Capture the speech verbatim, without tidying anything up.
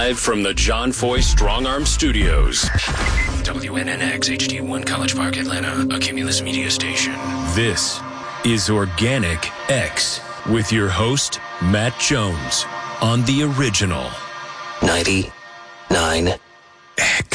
Live from the John Foy Strong Arm Studios. W N N X H D one College Park, Atlanta, a Cumulus media station. This is Organic X with your host, Matt Jones, on the original ninety-nine X.